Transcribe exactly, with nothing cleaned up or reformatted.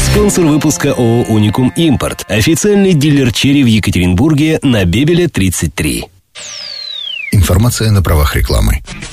Спонсор выпуска ООО «Уникум Импорт». Официальный дилер черри в Екатеринбурге на Бебеля тридцать три. Информация на правах рекламы.